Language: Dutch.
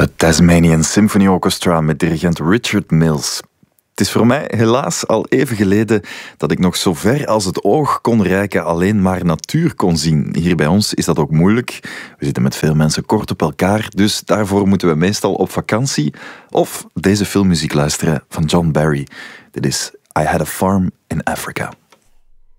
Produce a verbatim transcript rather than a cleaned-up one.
Het Tasmanian Symphony Orchestra met dirigent Richard Mills. Het is voor mij helaas al even geleden dat ik nog zo ver als het oog kon reiken alleen maar natuur kon zien. Hier bij ons is dat ook moeilijk. We zitten met veel mensen kort op elkaar, dus daarvoor moeten we meestal op vakantie of deze filmmuziek luisteren van John Barry. Dit is I Had a Farm in Africa.